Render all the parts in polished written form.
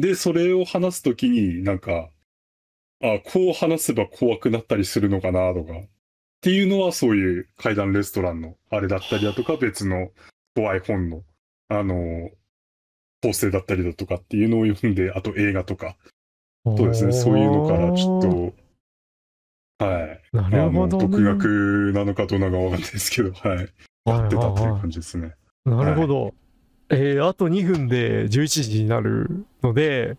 で、それを話すときになんか、こう話せば怖くなったりするのかなとか、っていうのはそういう怪談レストランのあれだったりだとか、別の怖い本の、構成だったりだとかっていうのを読んで、あと映画とか、そうですね、そういうのからちょっと、はい。 なるほどね。 独学なのかどうなのかわかんないですけど、はい。やってたっていう感じですね。 なるほど。あと2分で11時になるので、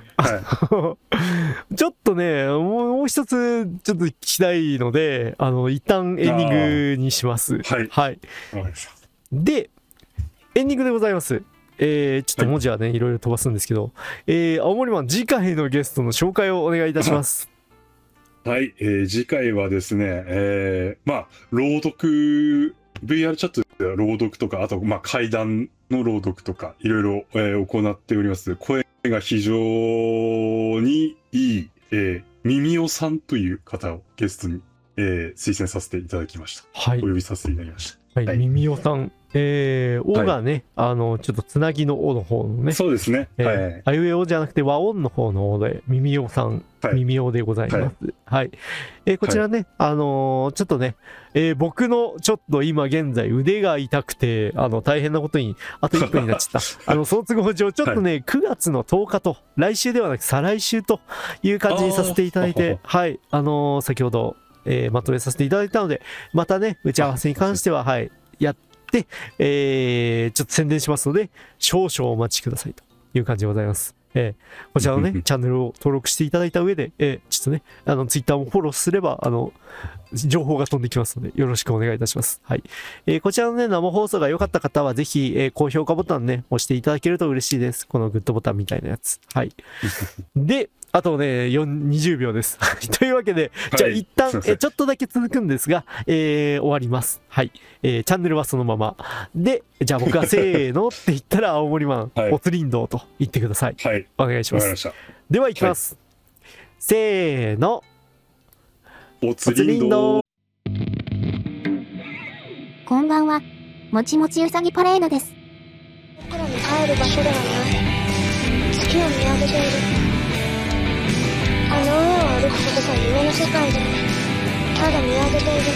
ちょっとね、もう一つちょっと聞きたいので、一旦エンディングにします。はい。で、エンディングでございます。ちょっと文字はね、いろいろ飛ばすんですけど、青森マン次回のゲストの紹介をお願いいたします。 はい、次回はですね、朗読、VR チャットでは朗読とか、あと、怪談の朗読とか、いろいろ、行っております。声が非常にいい、耳尾さんという方をゲストに、推薦させていただきました。はい。お呼びさせていただきました。 はい、耳尾さん。おがね、ちょっとつなぎのおの方のね。 そうですね。 あいうえおじゃなくて和音の方のおで、耳尾さん、耳尾でございます。はい。こちらね、ちょっとね、僕のちょっと今現在腕が痛くて、大変なことに、あと1分になっちゃった。その都合上、ちょっとね、9月の10日と、来週ではなく再来週という感じにさせていただいて、はい、先ほど、まとめさせていただいたので、またね、打ち合わせに関しては、はい、やって、ちょっと宣伝しますので、少々お待ちくださいという感じでございます。こちらのね、チャンネルを登録していただいた上で、ちょっとね、ツイッターもフォローすれば、情報が飛んできますので、よろしくお願いいたします。はい。こちらのね、生放送が良かった方は、ぜひ、高評価ボタンね、押していただけると嬉しいです。このグッドボタンみたいなやつ。はい。で、あとね、20秒です。というわけで、じゃあ一旦、ちょっとだけ続くんですが、終わります。はい。チャンネルはそのまま。で、じゃあ僕がせーのって言ったら、青森マン、おつりんどうと言ってください。はい。お願いします。では、いきます。せーの。 おつりんどう。 こんばんは。もちもちうさぎパレードです。 僕らに帰る場所ではない。月を見上げている。あの上を歩くことが夢の世界で、ただ見上げている。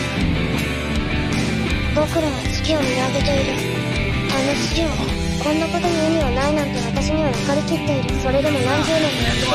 僕らは月を見上げている。あの月を、こんなことに意味はないなんて私には分かりきっている。それでも何十年もやって